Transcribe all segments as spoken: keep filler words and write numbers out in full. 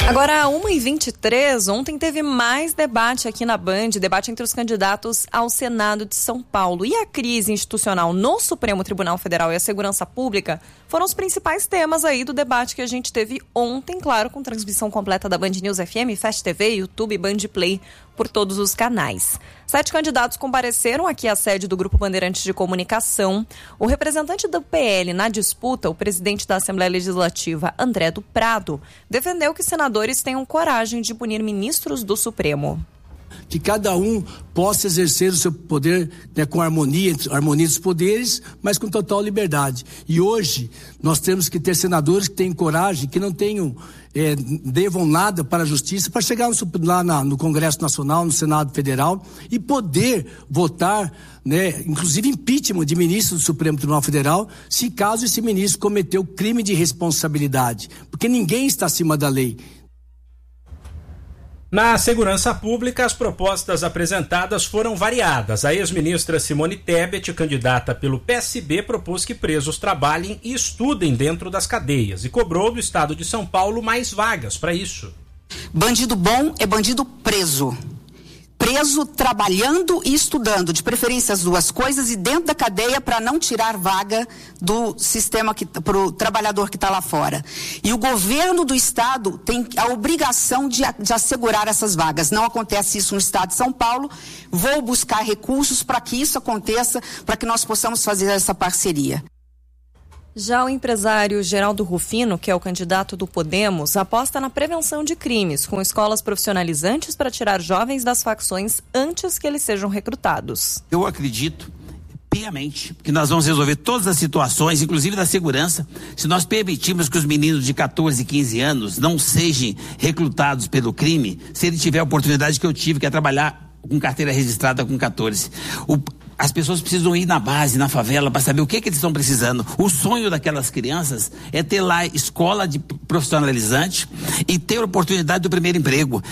Agora, uma e vinte e três, ontem teve mais debate aqui na Band, debate entre os candidatos ao Senado de São Paulo. E a crise institucional no Supremo Tribunal Federal e a segurança pública foram os principais temas aí do debate que a gente teve ontem, claro, com transmissão completa da Band News F M, Fast T V, YouTube, Band Play, por todos os canais. Sete candidatos compareceram aqui à sede do Grupo Bandeirantes de Comunicação. O representante do P L na disputa, o presidente da Assembleia Legislativa, André do Prado, defendeu que senadores tenham coragem de punir ministros do Supremo. Que cada um possa exercer o seu poder, né, com harmonia, harmonia dos poderes, mas com total liberdade. E hoje nós temos que ter senadores que tenham coragem, que não tenham, é, devam nada para a justiça, para chegar no, lá na, no Congresso Nacional, no Senado Federal e poder votar, né, inclusive impeachment de ministro do Supremo Tribunal Federal, se caso esse ministro cometeu crime de responsabilidade, porque ninguém está acima da lei. Na segurança pública, as propostas apresentadas foram variadas. A ex-ministra Simone Tebet, candidata pelo P S B, propôs que presos trabalhem e estudem dentro das cadeias e cobrou do estado de São Paulo mais vagas para isso. Bandido bom é bandido preso. Preso trabalhando e estudando, de preferência as duas coisas, e dentro da cadeia para não tirar vaga do sistema para o trabalhador que está lá fora. E o governo do estado tem a obrigação de, de assegurar essas vagas. Não acontece isso no estado de São Paulo. Vou buscar recursos para que isso aconteça, para que nós possamos fazer essa parceria. Já o empresário Geraldo Rufino, que é o candidato do Podemos, aposta na prevenção de crimes, com escolas profissionalizantes para tirar jovens das facções antes que eles sejam recrutados. Eu acredito piamente que nós vamos resolver todas as situações, inclusive da segurança, se nós permitirmos que os meninos de catorze, quinze anos não sejam recrutados pelo crime, se ele tiver a oportunidade que eu tive, que é trabalhar com carteira registrada com catorze. O As pessoas precisam ir na base, na favela, para saber o que, que eles estão precisando. O sonho daquelas crianças é ter lá escola de profissionalizante e ter a oportunidade do primeiro emprego.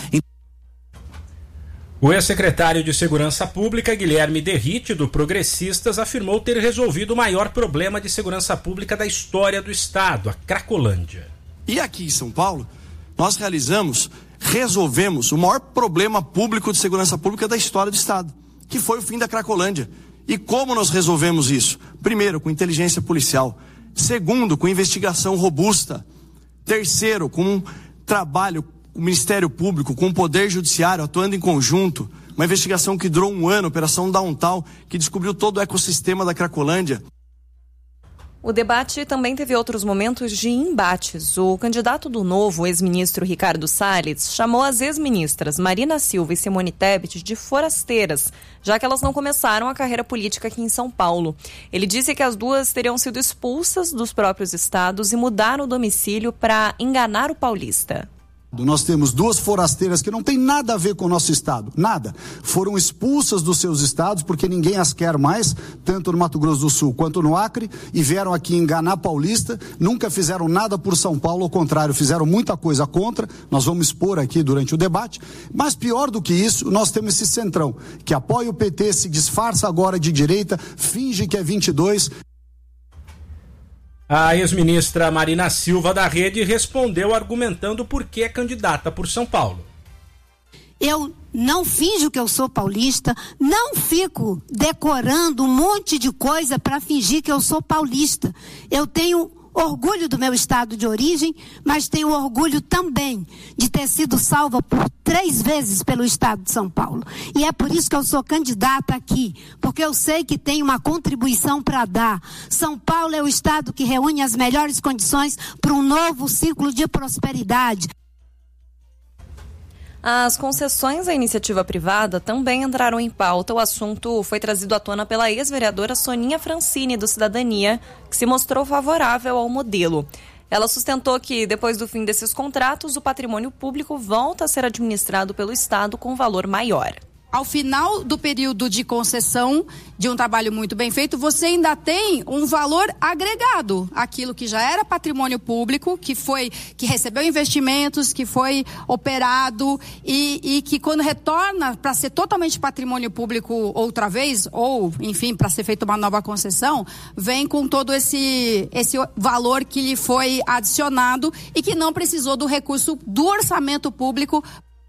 O ex-secretário de Segurança Pública, Guilherme Derrite, do Progressistas, afirmou ter resolvido o maior problema de segurança pública da história do estado, a Cracolândia. E aqui em São Paulo, nós realizamos, resolvemos o maior problema público de segurança pública da história do estado, que foi o fim da Cracolândia. E como nós resolvemos isso? Primeiro, com inteligência policial. Segundo, com investigação robusta. Terceiro, com um trabalho com o Ministério Público, com o Poder Judiciário atuando em conjunto. Uma investigação que durou um ano, Operação Downtown, que descobriu todo o ecossistema da Cracolândia. O debate também teve outros momentos de embates. O candidato do Novo, o ex-ministro Ricardo Salles, chamou as ex-ministras Marina Silva e Simone Tebet de forasteiras, já que elas não começaram a carreira política aqui em São Paulo. Ele disse que as duas teriam sido expulsas dos próprios estados e mudaram o domicílio para enganar o paulista. Nós temos duas forasteiras que não tem nada a ver com o nosso estado, nada. Foram expulsas dos seus estados porque ninguém as quer mais, tanto no Mato Grosso do Sul quanto no Acre, e vieram aqui enganar paulista, nunca fizeram nada por São Paulo, ao contrário, fizeram muita coisa contra, nós vamos expor aqui durante o debate, mas pior do que isso, nós temos esse centrão, que apoia o P T, se disfarça agora de direita, finge que é vinte e dois... A ex-ministra Marina Silva da Rede respondeu argumentando por que é candidata por São Paulo. Eu não finjo que eu sou paulista, não fico decorando um monte de coisa para fingir que eu sou paulista. Eu tenho orgulho do meu estado de origem, mas tenho orgulho também de ter sido salva por três vezes pelo estado de São Paulo. E é por isso que eu sou candidata aqui, porque eu sei que tenho uma contribuição para dar. São Paulo é o estado que reúne as melhores condições para um novo ciclo de prosperidade. As concessões à iniciativa privada também entraram em pauta. O assunto foi trazido à tona pela ex-vereadora Soninha Francini, do Cidadania, que se mostrou favorável ao modelo. Ela sustentou que, depois do fim desses contratos, o patrimônio público volta a ser administrado pelo Estado com valor maior. ao final do período de concessão de um trabalho muito bem feito, você ainda tem um valor agregado, aquilo que já era patrimônio público, que foi, que recebeu investimentos, que foi operado e, e que quando retorna para ser totalmente patrimônio público outra vez, ou enfim, para ser feita uma nova concessão, vem com todo esse, esse valor que lhe foi adicionado e que não precisou do recurso do orçamento público.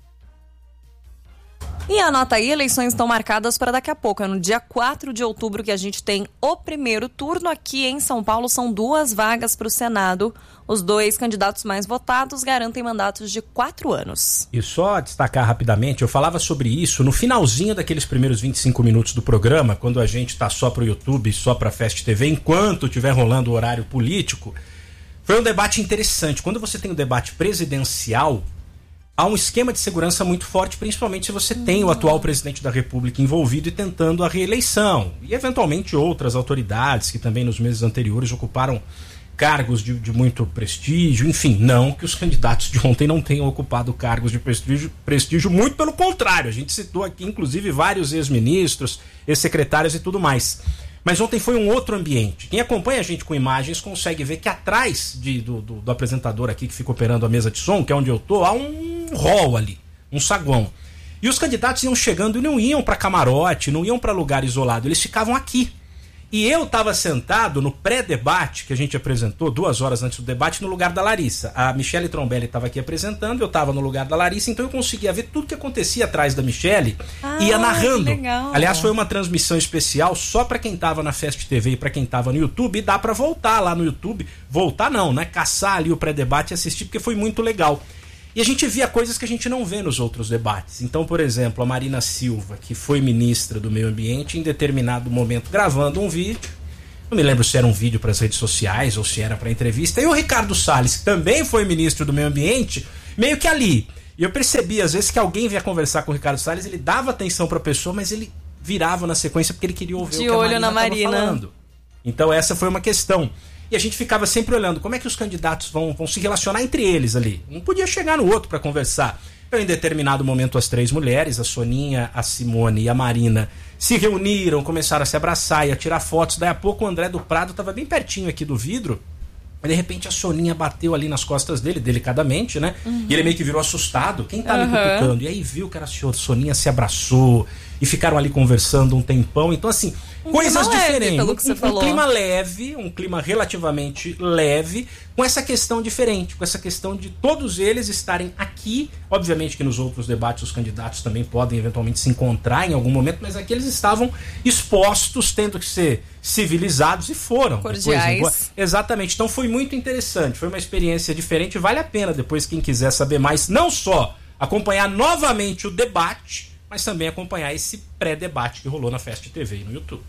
E anota aí, eleições estão marcadas para daqui a pouco. É no dia quatro de outubro que a gente tem o primeiro turno aqui em São Paulo. São duas vagas para o Senado. Os dois candidatos mais votados garantem mandatos de quatro anos. E só destacar rapidamente, eu falava sobre isso no finalzinho daqueles primeiros vinte e cinco minutos do programa, quando a gente está só para o YouTube, só para a Fast T V, enquanto estiver rolando o horário político. Foi um debate interessante. Quando você tem um debate presidencial, há um esquema de segurança muito forte, principalmente se você tem o atual presidente da República envolvido e tentando a reeleição. E, eventualmente, outras autoridades que também nos meses anteriores ocuparam cargos de, de muito prestígio. Enfim, não que os candidatos de ontem não tenham ocupado cargos de prestígio, prestígio, muito pelo contrário. A gente citou aqui, inclusive, vários ex-ministros, ex-secretários e tudo mais. Mas ontem foi um outro ambiente. Quem acompanha a gente com imagens consegue ver que atrás de, do, do, do apresentador aqui que fica operando a mesa de som, que é onde eu tô, há um hall ali, um saguão. E os candidatos iam chegando e não iam para camarote, não iam para lugar isolado, eles ficavam aqui. E eu estava sentado no pré-debate que a gente apresentou duas horas antes do debate no lugar da Larissa. A Michele Trombelli estava aqui apresentando, eu estava no lugar da Larissa, então eu conseguia ver tudo que acontecia atrás da Michele ah, e ia narrando. Legal. Aliás, foi uma transmissão especial só para quem estava na Fast T V e para quem estava no YouTube, e dá para voltar lá no YouTube, voltar não, né? Caçar ali o pré-debate e assistir, porque foi muito legal. E a gente via coisas que a gente não vê nos outros debates. Então, por exemplo, a Marina Silva, que foi ministra do Meio Ambiente, em determinado momento gravando um vídeo, não me lembro se era um vídeo para as redes sociais ou se era para entrevista, e o Ricardo Salles, que também foi ministro do Meio Ambiente, meio que ali. E eu percebi, às vezes, que alguém vinha conversar com o Ricardo Salles, ele dava atenção para a pessoa, mas ele virava na sequência porque ele queria ouvir de o que olho a na Marina estava Marina. falando. Então, essa foi uma questão. E a gente ficava sempre olhando como é que os candidatos vão, vão se relacionar entre eles ali. Um podia chegar no outro para conversar. Então, em determinado momento, as três mulheres, a Soninha, a Simone e a Marina, se reuniram, começaram a se abraçar e a tirar fotos. Daí a pouco o André do Prado estava bem pertinho aqui do vidro. E de repente a Soninha bateu ali nas costas dele, delicadamente, né? Uhum. E ele meio que virou assustado. Quem tá me uhum. cutucando? E aí viu que era a Soninha, se abraçou e ficaram ali conversando um tempão. Então, assim, um coisas diferentes. Leve, pelo que você um, falou. um clima leve, um clima relativamente leve, com essa questão diferente, com essa questão de todos eles estarem aqui. Obviamente que nos outros debates os candidatos também podem eventualmente se encontrar em algum momento, mas aqui eles estavam expostos, tendo que ser civilizados, e foram. Cordiais. Depois, exatamente. Então foi muito interessante, foi uma experiência diferente. Vale a pena depois, quem quiser saber mais, não só acompanhar novamente o debate, mas também acompanhar esse pré-debate que rolou na Fast T V e no YouTube.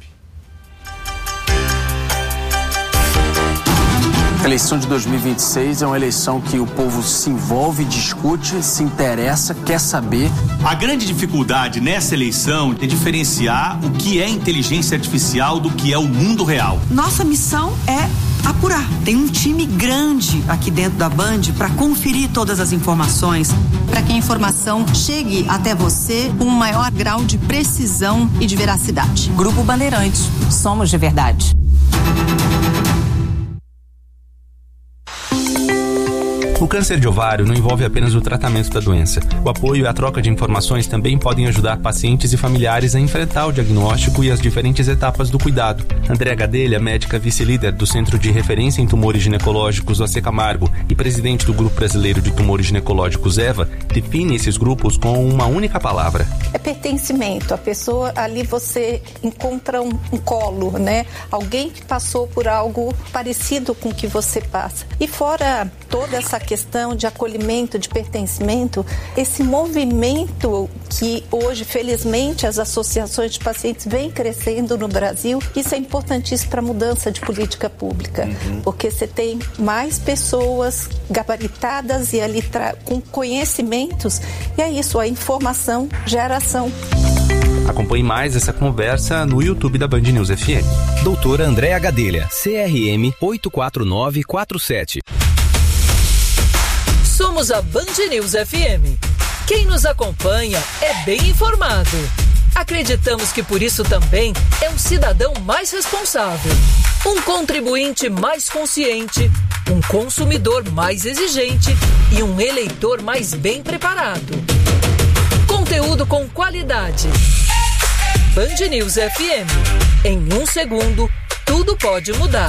A eleição de dois mil e vinte e seis é uma eleição que o povo se envolve, discute, se interessa, quer saber. A grande dificuldade nessa eleição é diferenciar o que é inteligência artificial do que é o mundo real. Nossa missão é apurar. Tem um time grande aqui dentro da Band para conferir todas as informações. Para que a informação chegue até você com um maior grau de precisão e de veracidade. Grupo Bandeirantes. Somos de verdade. O câncer de ovário não envolve apenas o tratamento da doença. O apoio e a troca de informações também podem ajudar pacientes e familiares a enfrentar o diagnóstico e as diferentes etapas do cuidado. Andréa Gadelha, médica vice-líder do Centro de Referência em Tumores Ginecológicos do A C Camargo e presidente do Grupo Brasileiro de Tumores Ginecológicos EVA, define esses grupos com uma única palavra. É pertencimento. A pessoa, ali você encontra um, um colo, né? Alguém que passou por algo parecido com o que você passa. E fora toda essa questão de acolhimento, de pertencimento, esse movimento que hoje, felizmente, as associações de pacientes vêm crescendo no Brasil, isso é importantíssimo para a mudança de política pública, uhum. porque você tem mais pessoas gabaritadas e ali tra- com conhecimentos, e é isso, a informação gera ação. Acompanhe mais essa conversa no YouTube da Band News F M. Doutora Andréa Gadelha, C R M oito quatro nove quatro sete. Somos a Band News F M. Quem nos acompanha é bem informado. Acreditamos que por isso também é um cidadão mais responsável, um contribuinte mais consciente, um consumidor mais exigente e um eleitor mais bem preparado. Conteúdo com qualidade. Band News F M. Em um segundo, tudo pode mudar.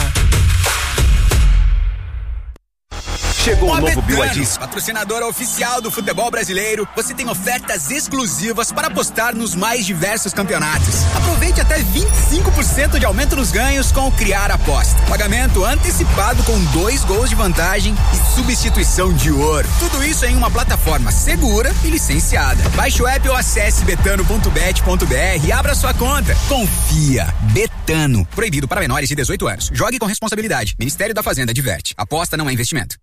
Chegou o novo Biladis, patrocinadora oficial do futebol brasileiro. Você tem ofertas exclusivas para apostar nos mais diversos campeonatos. Aproveite até vinte e cinco por cento de aumento nos ganhos com o Criar Aposta. Pagamento antecipado com dois gols de vantagem e substituição de ouro. Tudo isso em uma plataforma segura e licenciada. Baixe o app ou acesse betano ponto bet ponto br e abra sua conta. Confia. Betano. Proibido para menores de dezoito anos. Jogue com responsabilidade. Ministério da Fazenda adverte. Aposta não é investimento.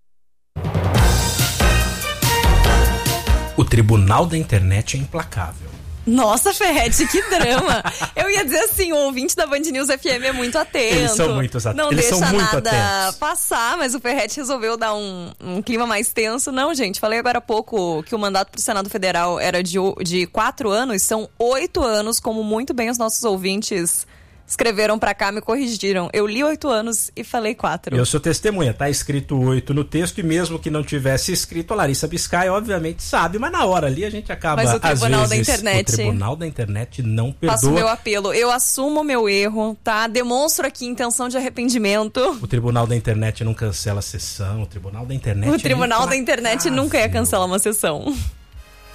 O Tribunal da Internet é implacável. Nossa, Ferretti, que drama. Eu ia dizer assim, o ouvinte da Band News F M é muito atento. Eles são muito atentos. Não Eles deixa são muito nada atentos. passar, mas o Ferretti resolveu dar um, um clima mais tenso. Não, gente, falei agora há pouco que o mandato pro Senado Federal era de, de quatro anos, são oito anos, como muito bem os nossos ouvintes escreveram pra cá, me corrigiram. Eu li oito anos e falei quatro. Eu sou testemunha, tá escrito oito no texto e mesmo que não tivesse escrito, a Larissa Biscay obviamente sabe, mas na hora ali a gente acaba, mas o Tribunal às vezes, da Internet, o Tribunal da Internet não perdoa. Faço o meu apelo, eu assumo o meu erro, tá? Demonstro aqui intenção de arrependimento. O Tribunal da Internet não cancela a sessão, o Tribunal da Internet O Tribunal é da Internet nunca ia cancelar uma sessão.